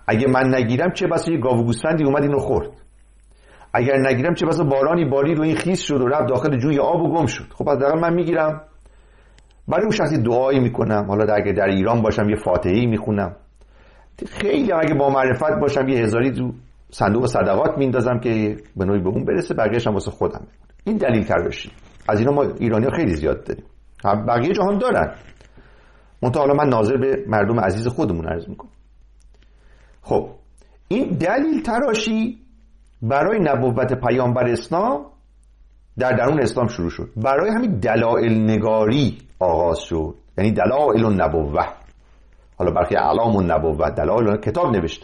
اگه من نگیرم چه بسا یه گاو و گوسفندی اومد اینو خورد، اگر نگیرم چه بسا بارانی بارید و این خیس شد و رفت داخل جوی آب و گم شد. خب حداقل من میگیرم، برای اون شخصی دعایی میکنم، حالا اگه در ایران باشم یه فاتحه‌ای میخونم، خیلی اگه با معرفت باشم یه هزاری تو صندوق صدقات میندازم که به نوعی به اون برسه، بقیه‌اش هم واسه خودم. این دلیل تراشی از اینا ما ایرانی‌ها خیلی زیاد داریم، بقیه جهان دارن، منتها حالا من ناظر به مردم عزیز خودمون عرض میکنم. خب این دلیل تراشی برای نبوت پیامبر اسلام در درون اسلام شروع شد، برای همین دلائل نگاری آغاز شد، یعنی دلائل النبوه. حالا برخی اعلام النبوه، دلائل کتاب نوشتن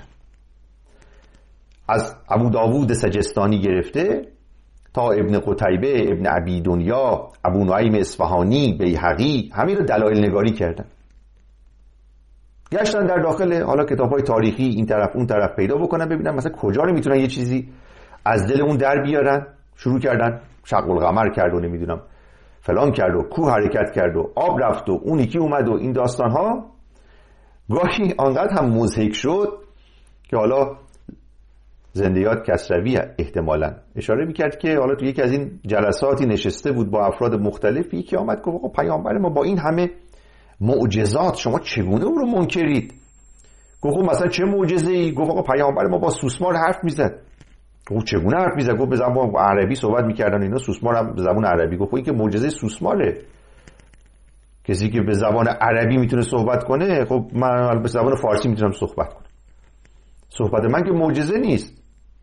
از ابو داوود سجستانی گرفته تا ابن قتیبه، ابن ابی دنیا، ابو نعیم اصفهانی، بیهقی، همین رو دلائل نگاری کردن، گشتن در داخل حالا کتاب‌های تاریخی این طرف اون طرف پیدا بکنن ببینن مثلا کجا رو میتونن یه چیزی از دل اون در بیارن. شروع کردن شق القمر کرد و نمیدونم فلان کرد و کوه حرکت کرد و آب رفت و اون یکی اومد و این داستان‌ها گاهی آنقدر هم مضحک شد که حالا زندیات کسروی احتمالاً اشاره میکرد که حالا تو یکی از این جلساتی نشسته بود با افراد مختلفی که آمد گفت آقا پیامبر ما با این همه معجزات شما چگونه او رو منکرید؟ گفت مثلا چه معجزه‌ای؟ گفت آقا پیامبر ما با سوسمار حرف میزد. گفت چگونه حرف میزد؟ گفت به زبان عربی صحبت میکردن اینا، سوسمار هم به زبان عربی. گفت این که معجزه سوسماره، کسی که به زبان عربی میتونه صحبت کنه، خب من به زبان فارسی میتونم صحبت کنم، صحبت من که معجزه نیست.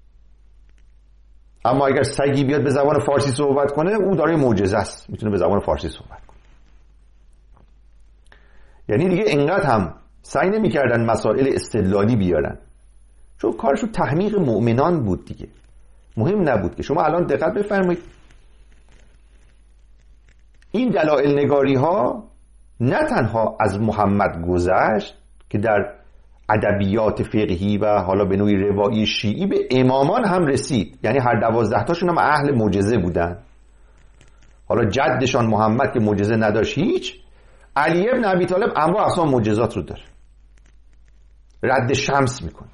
اما اگر سگی بیاد به زبان فارسی صحبت کنه اون داره معجزه است، میتونه به زبان فارسی صحبت کنه. یعنی دیگه اینقدر هم سعی نمی‌کردن مسائل استدلالی بیارن، چون کارشون تحمیق مؤمنان بود دیگه، مهم نبود که شما الان دقت بفرمایید این دلائل نگاری ها نه تنها از محمد گذشت که در ادبیات فقهی و حالا به نوعی روایی شیعی به امامان هم رسید، یعنی هر 12 تاشون هم اهل معجزه بودن. حالا جدشان محمد که معجزه نداشت هیچ، علی ابن ابی طالب انواع اقسام معجزات رو داره، رد شمس میکنه.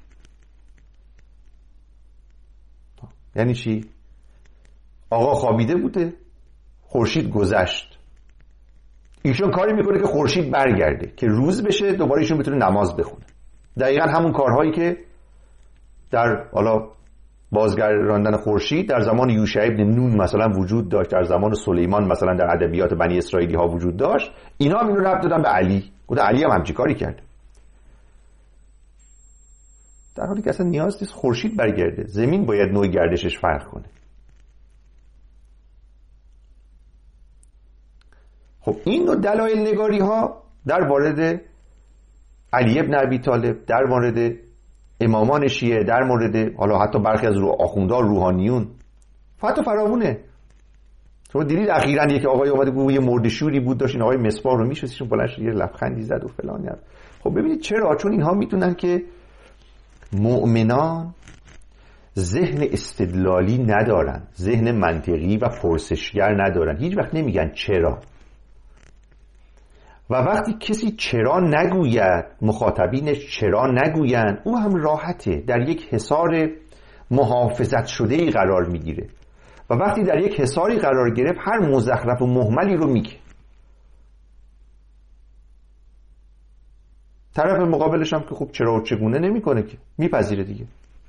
یعنی چی؟ آقا خوابیده بوده، خورشید گذشت، ایشون کاری میکنه که خورشید برگرده که روز بشه، دوباره ایشون بتونه نماز بخونه. دقیقاً همون کارهایی که در حالا بازگرداندن خورشید در زمان یوشع ابن نون مثلا وجود داشت، در زمان سلیمان مثلا در ادبیات بنی اسرائیلی ها وجود داشت، اینا هم اینو ربط دادن به علی. گفت علی هم همچین کاری کرد، در حالی که اصلا نیاز نیست خورشید برگرده، زمین باید نوع گردشش فرق کنه. خب این نوع دلایل نگاری ها در مورد علی ابن ابی طالب، در مورد امامان شیعه، در مورد حالا حتی برخی از آخوندها روحانیون حتی فراوونه. شما دیدید اخیراً یک آقای اومده گفت یه مردشوری بود داشت این آقای مصباح رو میشستیشون بلند شد یه لبخندی زد و فلان. خب ببینید چرا؟ چون اینها میدونن که مؤمنان ذهن استدلالی ندارن، ذهن منطقی و پرسشگر ندارن، هیچ وقت نمیگن چرا. و وقتی کسی چرا نگوید، مخاطبینش چرا نگوین، او هم راحته، در یک حصار محافظت شده‌ای قرار میگیره و وقتی در یک حصاری قرار گرفت هر مزخرف و مهملی رو میگه. طرف مقابلش هم که خب چرا و چگونه نمیکنه که میپذیره دیگه.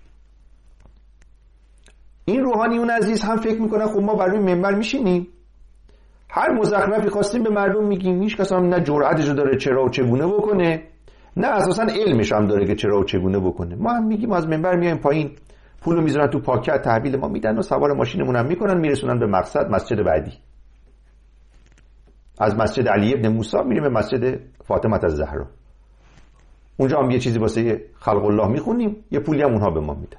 این روحانیون عزیز هم فکر میکنن خب ما برای منبر میشینیم هر مزخرفی خواستیم به مردم میگیم، هیچ کس هم نه جرأتش داره چرا و چگونه بکنه، نه اساسا علمش هم داره که چرا و چگونه بکنه. ما هم میگیم از منبر میایم پایین، پولو میذارن تو پاکت، تحویل ما میدن و سوار ماشینمون هم میکنن، میرسونن به مقصد، مسجد بعدی. از مسجد علی ابن موسی میریم به مسجد فاطمه الزهرا، اونجا هم یه چیزی واسه خلق الله میخونیم، یه پولی هم اونها به ما میدن.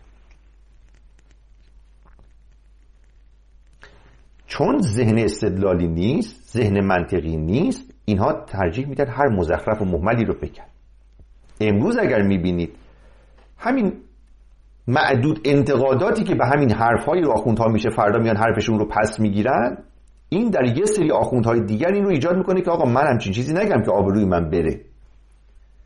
چون ذهن استدلالی نیست، ذهن منطقی نیست، اینها ترجیح میدن هر مزخرف و مهملی رو بگن. امروز اگر میبینید همین معدود انتقاداتی که به همین حرفهای آخوندها میشه، فردا میان حرفشون رو پس میگیرن، این در یه سری آخوندهای دیگر این رو ایجاد میکنه که آقا من همچین چیزی نگم که آبروی من بره.